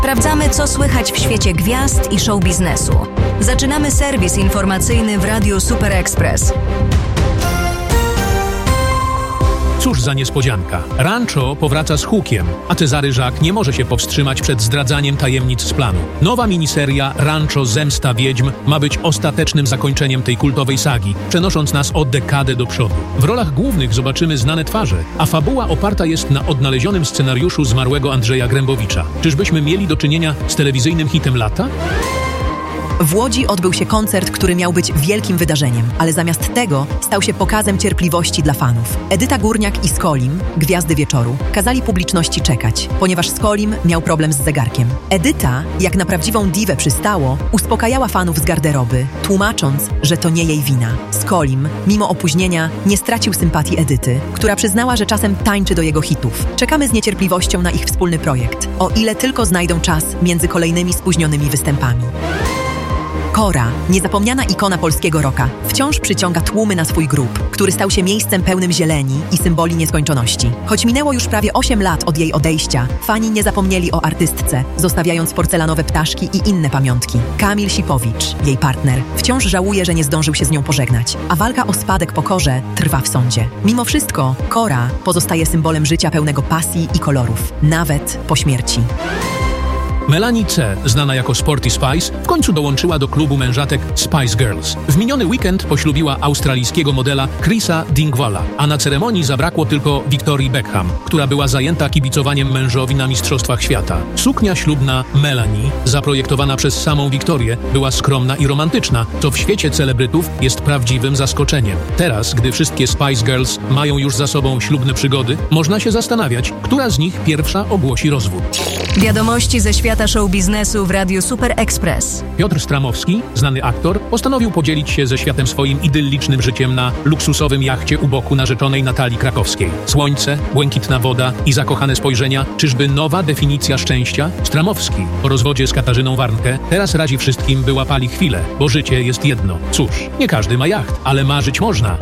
Sprawdzamy, co słychać w świecie gwiazd i show biznesu. Zaczynamy serwis informacyjny w Radiu Super Express. Cóż za niespodzianka. Rancho powraca z hukiem, a Cezary Żak nie może się powstrzymać przed zdradzaniem tajemnic z planu. Nowa miniseria Rancho Zemsta Wiedźm ma być ostatecznym zakończeniem tej kultowej sagi, przenosząc nas o dekadę do przodu. W rolach głównych zobaczymy znane twarze, a fabuła oparta jest na odnalezionym scenariuszu zmarłego Andrzeja Grębowicza. Czyżbyśmy mieli do czynienia z telewizyjnym hitem lata? W Łodzi odbył się koncert, który miał być wielkim wydarzeniem, ale zamiast tego stał się pokazem cierpliwości dla fanów. Edyta Górniak i Skolim, gwiazdy wieczoru, kazali publiczności czekać, ponieważ Skolim miał problem z zegarkiem. Edyta, jak na prawdziwą diwę przystało, uspokajała fanów z garderoby, tłumacząc, że to nie jej wina. Skolim, mimo opóźnienia, nie stracił sympatii Edyty, która przyznała, że czasem tańczy do jego hitów. Czekamy z niecierpliwością na ich wspólny projekt, o ile tylko znajdą czas między kolejnymi spóźnionymi występami. Kora, niezapomniana ikona polskiego rocka, wciąż przyciąga tłumy na swój grób, który stał się miejscem pełnym zieleni i symboli nieskończoności. Choć minęło już prawie 8 lat od jej odejścia, fani nie zapomnieli o artystce, zostawiając porcelanowe ptaszki i inne pamiątki. Kamil Sipowicz, jej partner, wciąż żałuje, że nie zdążył się z nią pożegnać, a walka o spadek po Korze trwa w sądzie. Mimo wszystko, Kora pozostaje symbolem życia pełnego pasji i kolorów, nawet po śmierci. Melanie C., znana jako Sporty Spice, w końcu dołączyła do klubu mężatek Spice Girls. W miniony weekend poślubiła australijskiego modela Chrisa Dingwalla, a na ceremonii zabrakło tylko Victorii Beckham, która była zajęta kibicowaniem mężowi na Mistrzostwach Świata. Suknia ślubna Melanie, zaprojektowana przez samą Wiktorię, była skromna i romantyczna, co w świecie celebrytów jest prawdziwym zaskoczeniem. Teraz, gdy wszystkie Spice Girls mają już za sobą ślubne przygody, można się zastanawiać, która z nich pierwsza ogłosi rozwód. Wiadomości ze świata show biznesu w Radiu Super Express. Piotr Stramowski, znany aktor, postanowił podzielić się ze światem swoim idyllicznym życiem na luksusowym jachcie u boku narzeczonej Natalii Krakowskiej. Słońce, błękitna woda i zakochane spojrzenia. Czyżby nowa definicja szczęścia? Stramowski, po rozwodzie z Katarzyną Warnke, teraz radzi wszystkim, by łapali chwilę, bo życie jest jedno. Cóż, nie każdy ma jacht, ale marzyć można.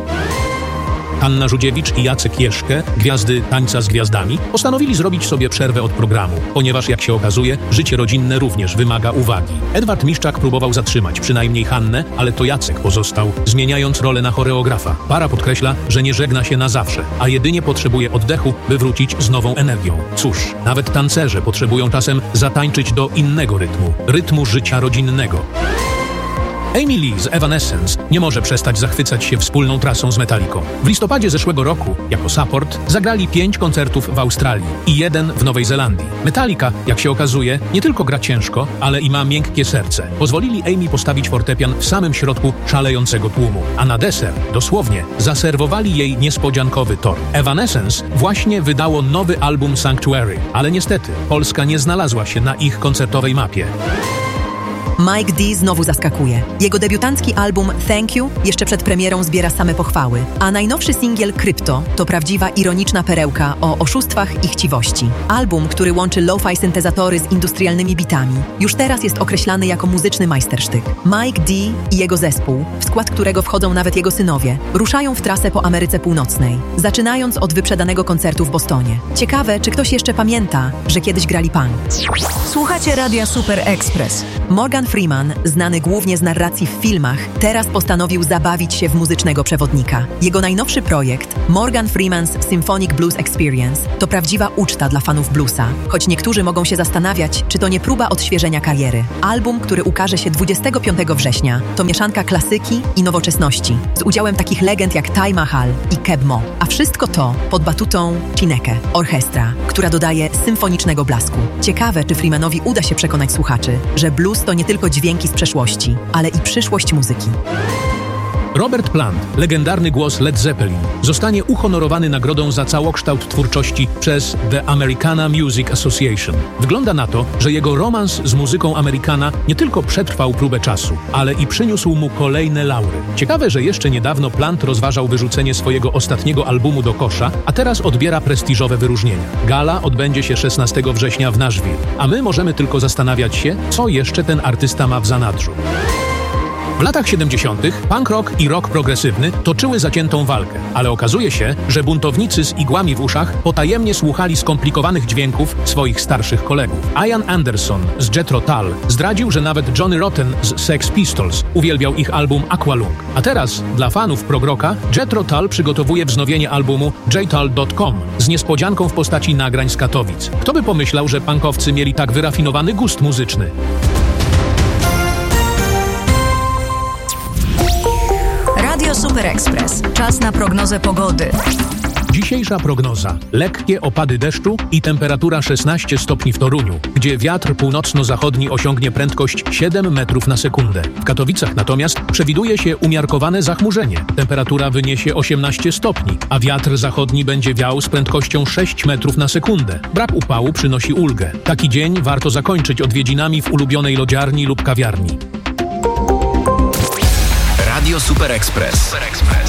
Anna Żudziewicz i Jacek Jeszkę, gwiazdy Tańca z Gwiazdami, postanowili zrobić sobie przerwę od programu, ponieważ, jak się okazuje, życie rodzinne również wymaga uwagi. Edward Miszczak próbował zatrzymać przynajmniej Hannę, ale to Jacek pozostał, zmieniając rolę na choreografa. Para podkreśla, że nie żegna się na zawsze, a jedynie potrzebuje oddechu, by wrócić z nową energią. Cóż, nawet tancerze potrzebują czasem zatańczyć do innego rytmu życia rodzinnego. Amy Lee z Evanescence nie może przestać zachwycać się wspólną trasą z Metallicą. W listopadzie zeszłego roku, jako support, zagrali 5 koncertów w Australii i 1 w Nowej Zelandii. Metallica, jak się okazuje, nie tylko gra ciężko, ale i ma miękkie serce. Pozwolili Amy postawić fortepian w samym środku szalejącego tłumu, a na deser, dosłownie, zaserwowali jej niespodziankowy tort. Evanescence właśnie wydało nowy album Sanctuary, ale niestety Polska nie znalazła się na ich koncertowej mapie. Mike D znowu zaskakuje. Jego debiutancki album Thank You jeszcze przed premierą zbiera same pochwały, a najnowszy singiel Krypto to prawdziwa ironiczna perełka o oszustwach i chciwości. Album, który łączy lo-fi syntezatory z industrialnymi bitami, już teraz jest określany jako muzyczny majstersztyk. Mike D i jego zespół, w skład którego wchodzą nawet jego synowie, ruszają w trasę po Ameryce Północnej, zaczynając od wyprzedanego koncertu w Bostonie. Ciekawe, czy ktoś jeszcze pamięta, że kiedyś grali punk. Słuchacie Radia Super Express. Morgan Freeman, znany głównie z narracji w filmach, teraz postanowił zabawić się w muzycznego przewodnika. Jego najnowszy projekt, Morgan Freeman's Symphonic Blues Experience, to prawdziwa uczta dla fanów bluesa, choć niektórzy mogą się zastanawiać, czy to nie próba odświeżenia kariery. Album, który ukaże się 25 września, to mieszanka klasyki i nowoczesności, z udziałem takich legend jak Taj Mahal i Keb Mo. A wszystko to pod batutą Chineke, orchestra, która dodaje symfonicznego blasku. Ciekawe, czy Freemanowi uda się przekonać słuchaczy, że blues to nie tylko dźwięki z przeszłości, ale i przyszłość muzyki. Robert Plant, legendarny głos Led Zeppelin, zostanie uhonorowany nagrodą za całokształt twórczości przez The Americana Music Association. Wygląda na to, że jego romans z muzyką Amerykana nie tylko przetrwał próbę czasu, ale i przyniósł mu kolejne laury. Ciekawe, że jeszcze niedawno Plant rozważał wyrzucenie swojego ostatniego albumu do kosza, a teraz odbiera prestiżowe wyróżnienia. Gala odbędzie się 16 września w Nashville, a my możemy tylko zastanawiać się, co jeszcze ten artysta ma w zanadrzu. W latach 70. punk rock i rock progresywny toczyły zaciętą walkę, ale okazuje się, że buntownicy z igłami w uszach potajemnie słuchali skomplikowanych dźwięków swoich starszych kolegów. Ian Anderson z Jethro Tull zdradził, że nawet Johnny Rotten z Sex Pistols uwielbiał ich album Aqualung. A teraz, dla fanów prog-rocka, Jethro Tull przygotowuje wznowienie albumu jtull.com z niespodzianką w postaci nagrań z Katowic. Kto by pomyślał, że punkowcy mieli tak wyrafinowany gust muzyczny? Radio Super Express. Czas na prognozę pogody. Dzisiejsza prognoza. Lekkie opady deszczu i temperatura 16 stopni w Toruniu, gdzie wiatr północno-zachodni osiągnie prędkość 7 metrów na sekundę. W Katowicach natomiast przewiduje się umiarkowane zachmurzenie. Temperatura wyniesie 18 stopni, a wiatr zachodni będzie wiał z prędkością 6 metrów na sekundę. Brak upału przynosi ulgę. Taki dzień warto zakończyć odwiedzinami w ulubionej lodziarni lub kawiarni. Radio Super Express.